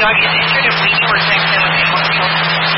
dog is injured and we were connecting with the Marshall.